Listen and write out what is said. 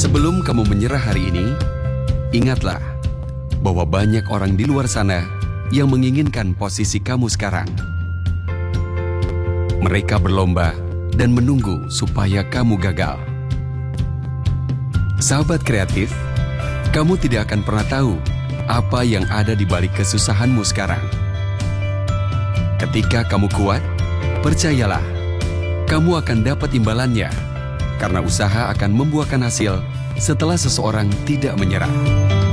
Sebelum kamu menyerah hari ini, ingatlah bahwa banyak orang di luar sana yang menginginkan posisi kamu sekarang. Mereka berlomba dan menunggu supaya kamu gagal. Sahabat kreatif, kamu tidak akan pernah tahu apa yang ada di balik kesusahanmu sekarang. Ketika kamu kuat, percayalah, kamu akan dapat imbalannya, karena usaha akan membuahkan hasil setelah seseorang tidak menyerah.